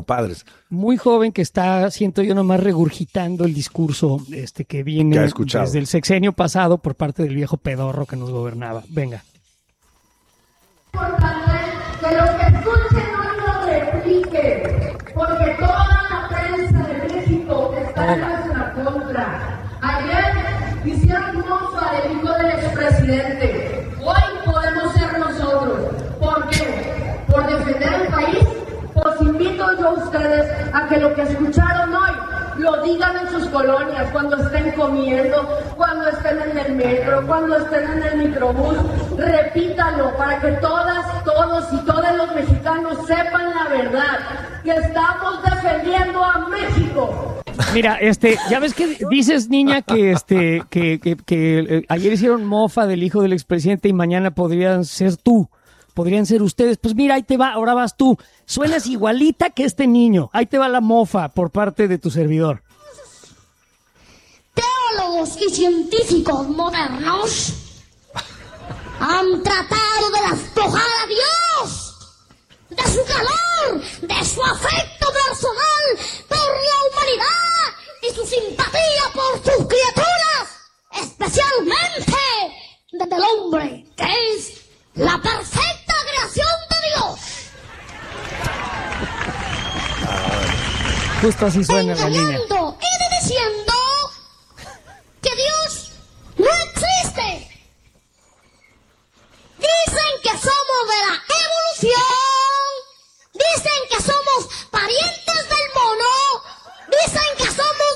padres. Muy joven que está, siento yo, nomás regurgitando el discurso que viene desde el sexenio pasado por parte del viejo pedorro que nos gobernaba. Venga. Que lo que escuchen no lo replique, porque toda la prensa de México está en nuestra contra. Ayer hicieron mofa del hijo del expresidente. Hoy podemos ser nosotros. ¿Por qué? ¿Por defender el país? Pues invito yo a ustedes a que lo que escucharon hoy lo digan en sus colonias, cuando estén comiendo, cuando estén en el metro, cuando estén en el microbús. Repítanlo para que todas, todos y todos los mexicanos sepan la verdad, que estamos defendiendo a México. Mira, ya ves que dices, niña, que ayer hicieron mofa del hijo del expresidente y mañana podrían ser ustedes. Pues mira, ahí te va, ahora vas tú. Suenas igualita que este niño. Ahí te va la mofa por parte de tu servidor. Teólogos y científicos modernos han tratado de despojar a Dios de su calor, de su afecto personal por la humanidad y su simpatía por sus criaturas, especialmente desde el hombre, que es la perfecta creación de Dios. Justo así suena la niña. Y diciendo que Dios no existe. Dicen que somos de la evolución. Dicen que somos parientes del mono. Dicen que somos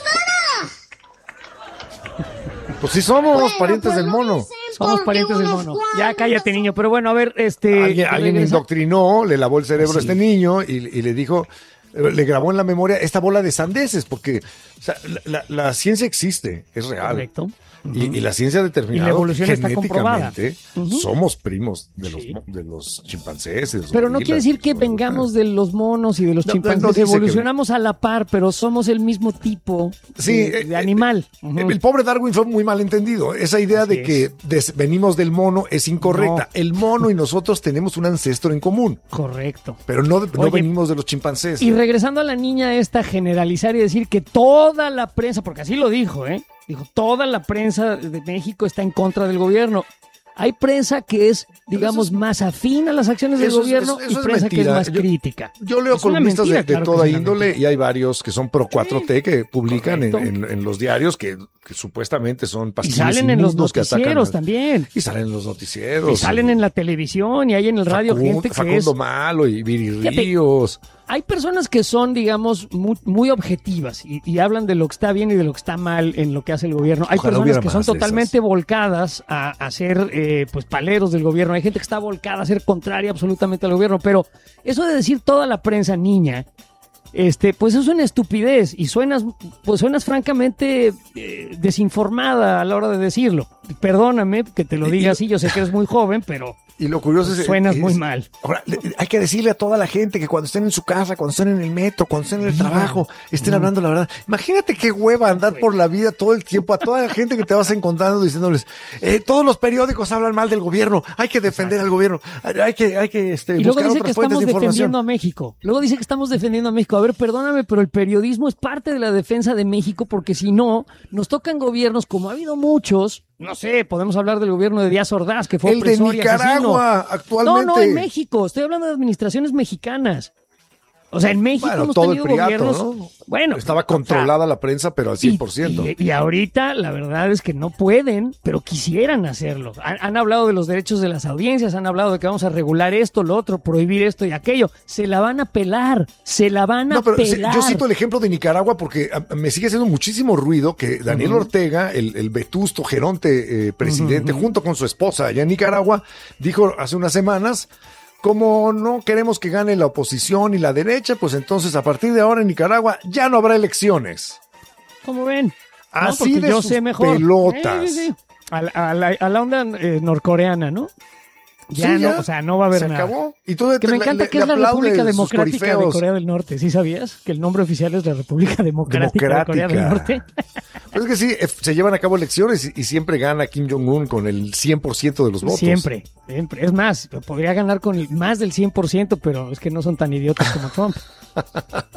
de la nada. Pues sí somos parientes del mono. Somos parientes del mono. Ya cállate, niño. Pero bueno, a ver, Alguien indoctrinó, le lavó el cerebro a este niño y le dijo, le grabó en la memoria esta bola de sandeces, porque o sea, la ciencia existe, es real. Correcto. Y la ciencia ha determinado y la evolución está comprobada. Somos primos de los chimpancés. De los pero no gorilas, quiere decir que vengamos de los monos y de los chimpancés. Evolucionamos a la par, pero somos el mismo tipo de animal. El pobre Darwin fue muy mal entendido. Esa idea de que venimos del mono es incorrecta. No. El mono y nosotros tenemos un ancestro en común. Correcto. Pero no venimos de los chimpancés. Y regresando a la niña esta, generalizar y decir que toda la prensa, porque así lo dijo, dijo, toda la prensa de México está en contra del gobierno. Hay prensa que es, digamos, más afín a las acciones del gobierno y prensa que es más crítica. Yo leo columnistas de toda índole y hay varios que son pro 4T que publican en los diarios que supuestamente son pastillas. Y salen en los noticieros también. Y salen en los noticieros. Y salen en la televisión y hay en el radio gente que Facundo Malo y Viri Ríos. Hay personas que son, digamos, muy objetivas y hablan de lo que está bien y de lo que está mal en lo que hace el gobierno. Hay personas que son totalmente volcadas a ser paleros del gobierno. Hay gente que está volcada a ser contraria absolutamente al gobierno. Pero eso de decir toda la prensa niña, pues eso es una estupidez y suenas francamente desinformada a la hora de decirlo. Perdóname que te lo diga así, yo sé que eres muy joven, pero y lo curioso es suenas muy mal. Ahora, hay que decirle a toda la gente que cuando estén en su casa, cuando estén en el metro, cuando estén en el trabajo, estén hablando la verdad. Imagínate qué hueva andar por la vida todo el tiempo a toda la gente que te vas encontrando diciéndoles, todos los periódicos hablan mal del gobierno, hay que defender al gobierno, hay que y luego dice que estamos defendiendo a México. Luego dice que estamos defendiendo a México. A ver, perdóname, pero el periodismo es parte de la defensa de México, porque si no, nos tocan gobiernos como ha habido muchos. No sé, podemos hablar del gobierno de Díaz Ordaz, que fue opresor y asesino. El de Nicaragua, actualmente. No, en México. Estoy hablando de administraciones mexicanas. O sea, en México hemos todo tenido el priato, gobiernos... ¿no? Bueno, estaba controlada la prensa, pero al 100%. Y ahorita la verdad es que no pueden, pero quisieran hacerlo. Han hablado de los derechos de las audiencias, han hablado de que vamos a regular esto, lo otro, prohibir esto y aquello. Se la van a pelar, pelar. Yo cito el ejemplo de Nicaragua porque me sigue haciendo muchísimo ruido que Daniel Ortega, el vetusto geronte presidente, junto con su esposa allá en Nicaragua, dijo hace unas semanas... Como no queremos que gane la oposición y la derecha, pues entonces a partir de ahora en Nicaragua ya no habrá elecciones. ¿Cómo ven? Así de yo sus sé mejor. Pelotas. Sí. A la onda norcoreana, ¿no? No va a haber nada. Se acabó. Y todo que me encanta que es la República Democrática de Corea del Norte. ¿Sí sabías? Que el nombre oficial es la República Democrática de Corea del Norte. Pues es que sí, se llevan a cabo elecciones y siempre gana Kim Jong-un con el 100% de los votos. Siempre. Es más, podría ganar con más del 100%, pero es que no son tan idiotas como Trump.